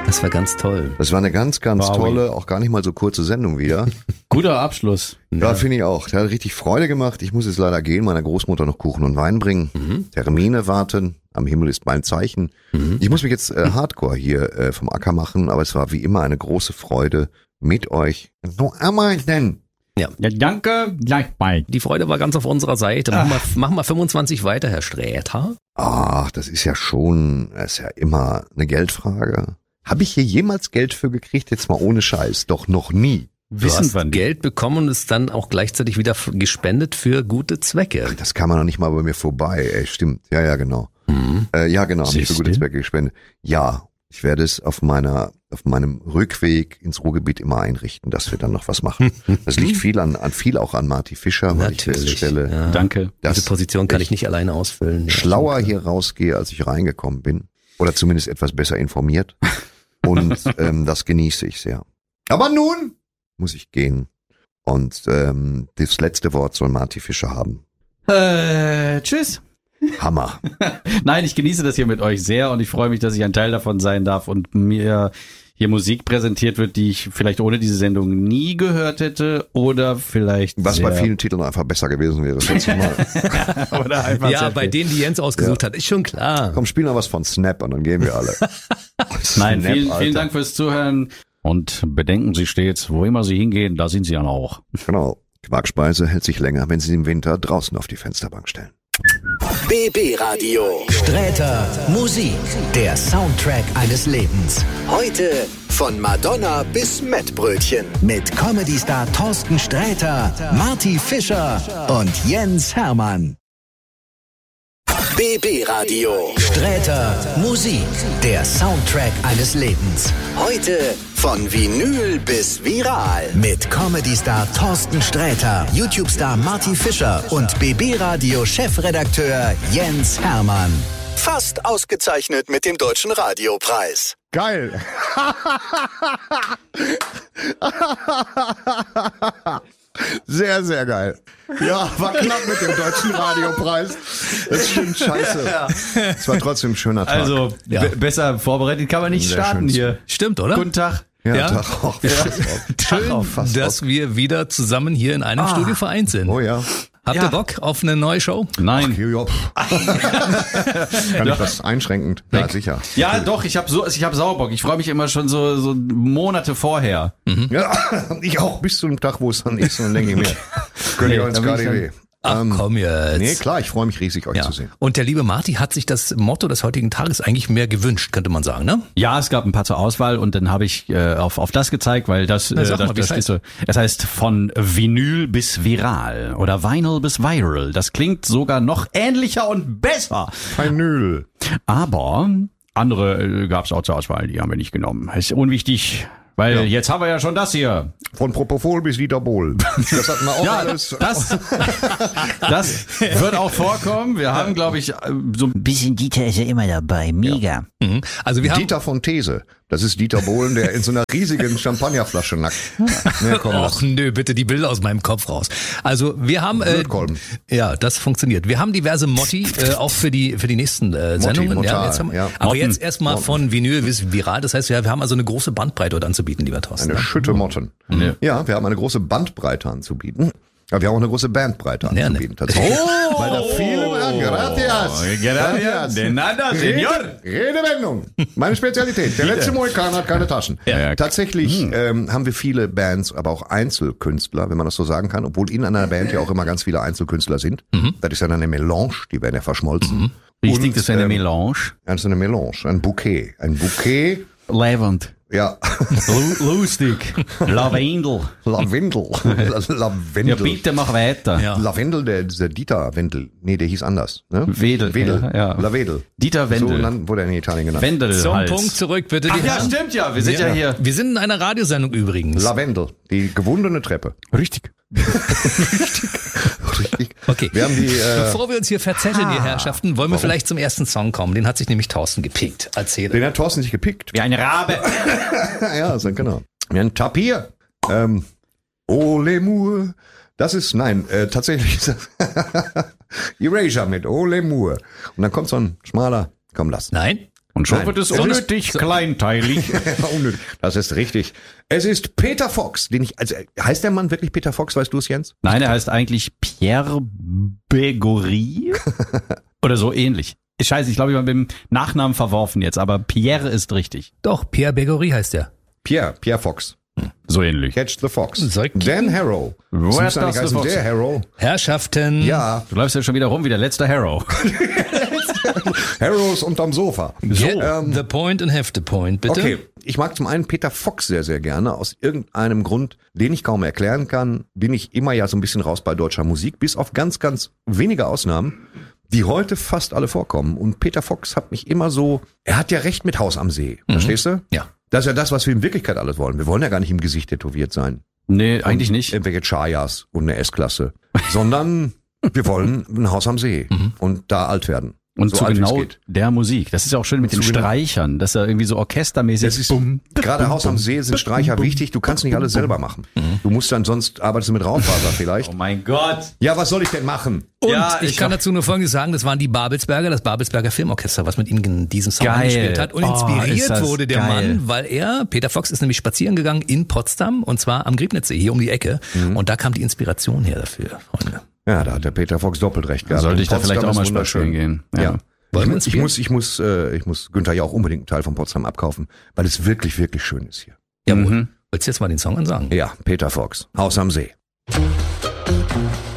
Das war ganz toll. Das war eine ganz, ganz tolle, auch gar nicht mal so kurze Sendung wieder. Guter Abschluss. Ja, finde ich auch. Der hat richtig Freude gemacht. Ich muss jetzt leider gehen, meiner Großmutter noch Kuchen und Wein bringen. Termine warten. Am Himmel ist mein Zeichen. Ich muss mich jetzt hardcore hier vom Acker machen, aber es war wie immer eine große Freude mit euch. So einmal denn. Ja, danke, gleich bald. Die Freude war ganz auf unserer Seite. Machen wir 25 weiter, Herr Sträter. Ach, das ist ja immer eine Geldfrage. Habe ich hier jemals Geld für gekriegt? Jetzt mal ohne Scheiß. Doch noch nie. Du hast Geld bekommen und es dann auch gleichzeitig wieder gespendet für gute Zwecke. Ach, das kam noch nicht mal bei mir vorbei. Ey, stimmt. Ja, genau. Ja, genau. Habe ich für gute Zwecke gespendet. Ja, ich werde es auf meinem Rückweg ins Ruhrgebiet immer einrichten, dass wir dann noch was machen. Das liegt viel auch an Marty Fischer, weil ich feststelle, ja. Danke. Diese Position kann ich nicht alleine ausfüllen. Schlauer hier rausgehe, als ich reingekommen bin. Oder zumindest etwas besser informiert. Und das genieße ich sehr. Aber nun muss ich gehen. Und das letzte Wort soll Marty Fischer haben. Tschüss. Hammer. Nein, ich genieße das hier mit euch sehr und ich freue mich, dass ich ein Teil davon sein darf und mir hier Musik präsentiert wird, die ich vielleicht ohne diese Sendung nie gehört hätte oder vielleicht was bei vielen Titeln einfach besser gewesen wäre. Oder einfach ja, bei denen, die Jens ausgesucht hat, ist schon klar. Komm, spiel noch was von Snap und dann gehen wir alle. Nein, vielen Dank fürs Zuhören und bedenken Sie stets, wo immer Sie hingehen, da sind Sie dann auch. Genau. Quarkspeise hält sich länger, wenn Sie im Winter draußen auf die Fensterbank stellen. BB Radio. Sträter Musik. Der Soundtrack eines Lebens. Heute von Madonna bis Mettbrötchen. Mit Comedy-Star Thorsten Sträter, Marty Fischer und Jens Hermann. BB Radio. Sträter Musik. Der Soundtrack eines Lebens. Heute von Vinyl bis viral. Mit Comedy-Star Thorsten Sträter, YouTube-Star Marty Fischer und BB Radio Chefredakteur Jens Hermann. Fast ausgezeichnet mit dem Deutschen Radiopreis. Geil. Sehr, sehr geil. Ja, war knapp mit dem Deutschen Radiopreis. Das stimmt, scheiße. Es war trotzdem ein schöner Tag. Also, besser vorbereitet kann man nicht Sehr starten schön. hier. Stimmt, oder? Guten Tag. Ja, Tag auch. Schön, dass wir wieder zusammen hier in einem Studio vereint sind. Oh ja. Habt ihr Bock auf eine neue Show? Nein. Kann ich das einschränkend? Ja, sicher. Ja, doch, ich hab Sauerbock. Ich freue mich immer schon so Monate vorher. Ja, ich auch bis zum Tag, wo es dann ist und dann denke ich mir, gönn ich uns gerade weh. Ach komm jetzt. Nee, klar, ich freue mich riesig, euch zu sehen. Und der liebe Marty hat sich das Motto des heutigen Tages eigentlich mehr gewünscht, könnte man sagen, ne? Ja, es gab ein paar zur Auswahl und dann habe ich auf das gezeigt, weil das ist so. Es heißt von Vinyl bis viral oder Vinyl bis viral. Das klingt sogar noch ähnlicher und besser. Vinyl. Aber andere gab es auch zur Auswahl, die haben wir nicht genommen. Ist unwichtig. Weil jetzt haben wir ja schon das hier. Von Propofol bis Dieter Bohlen. Das hatten wir auch alles. Das wird auch vorkommen. Wir haben, glaube ich, so ein bisschen Dieter ist ja immer dabei. Mega. Ja. Also wir haben Dieter von These. Das ist Dieter Bohlen, der in so einer riesigen Champagnerflasche nackt. Nee, komm, Och nö, bitte die Bilder aus meinem Kopf raus. Also wir haben ja, das funktioniert. Wir haben diverse Motti auch für die nächsten Sendungen. Aber jetzt erstmal von Vinyl bis viral. Das heißt, wir haben also eine große Bandbreite dort anzubieten, lieber Thorsten. Eine Schütte Motten. Ja, wir haben eine große Bandbreite anzubieten. Ja, wir haben auch eine große Bandbreite anzubieten. Tatsächlich. Weil da viele Gracias. De nada, Senor. Redewendung. Meine Spezialität. Der letzte Mohikan hat keine Taschen. Ja. Tatsächlich haben wir viele Bands, aber auch Einzelkünstler, wenn man das so sagen kann, obwohl in einer Band ja auch immer ganz viele Einzelkünstler sind. Das ist ja eine Melange, die werden ja verschmolzen. Richtig, das ist eine Melange. Das ist eine Melange, ein Bouquet. Ein Bouquet. Lavend. Ja. Lustig. Lavendel. Lavendel. Ja, bitte mach weiter. Ja. Lavendel, der Dieter Wendel. Nee, der hieß anders. Ne? Wedel. Ja. Lavendel. Dieter Wendel. So wurde er in Italien genannt. Wendel. Zum Punkt zurück, bitte. Ach ja, stimmt ja. Wir sind ja hier. Wir sind in einer Radiosendung übrigens. Lavendel. Die gewundene Treppe. Richtig. Richtig. Okay. Wir haben die, Bevor wir uns hier verzetteln, ihr Herrschaften, wollen wir vielleicht zum ersten Song kommen. Den hat sich nämlich Thorsten gepickt. Erzähl. den hat Thorsten sich gepickt. Wie ein Rabe. Ja, so, genau. Wir haben ein Tapir. Oh, Lemur. Das ist, tatsächlich ist das Erasure mit Oh, Lemur. Und dann kommt so ein schmaler, komm, lass. Nein? Und schon wird es unnötig kleinteilig. Unnötig. Das ist richtig. Es ist Peter Fox, heißt der Mann wirklich Peter Fox, weißt du es, Jens? Nein, er heißt eigentlich Pierre Begory oder so ähnlich. Scheiße, ich glaube, ich habe mit dem Nachnamen verworfen jetzt, aber Pierre ist richtig. Doch, Pierre Begory heißt er. Pierre Fox. So ähnlich. Catch the Fox. Dan Harrow. Wo ist das heißen, der Harrow? Herrschaften. Ja. Du läufst ja schon wieder rum wie der letzte Harrow. Harrows unterm Sofa. Get the point and have the point, bitte. Okay, ich mag zum einen Peter Fox sehr, sehr gerne. Aus irgendeinem Grund, den ich kaum erklären kann, bin ich immer ja so ein bisschen raus bei deutscher Musik, bis auf ganz, ganz wenige Ausnahmen, die heute fast alle vorkommen. Und Peter Fox hat mich immer so, er hat ja recht mit Haus am See. Verstehst du? Ja. Das ist ja das, was wir in Wirklichkeit alles wollen. Wir wollen ja gar nicht im Gesicht tätowiert sein. Nee, eigentlich nicht. Irgendwelche Chayas und eine S-Klasse. Sondern wir wollen ein Haus am See und da alt werden. Und so zu genau der Musik. Das ist ja auch schön mit den Streichern, dass er irgendwie so orchestermäßig das ist. Gerade Haus am See sind Streicher wichtig. Du kannst nicht alles selber machen. Du musst dann, sonst arbeitest du mit Raufaser vielleicht. Oh mein Gott. Ja, was soll ich denn machen? Und ja, ich kann dazu nur Folgendes sagen, das waren die Babelsberger, das Babelsberger Filmorchester, was mit ihm in diesem Song gespielt hat. Und inspiriert wurde der Mann, weil Peter Fox ist nämlich spazieren gegangen in Potsdam und zwar am Griebnitzsee, hier um die Ecke. Und da kam die Inspiration her dafür, Freunde. Ja, da hat der Peter Fox doppelt recht gehabt. Sollte ich da vielleicht auch mal spazieren gehen. Ja. Ich muss Günther ja auch unbedingt einen Teil von Potsdam abkaufen, weil es wirklich, wirklich schön ist hier. Jawohl. Willst du jetzt mal den Song ansagen? Ja, Peter Fox, Haus am See.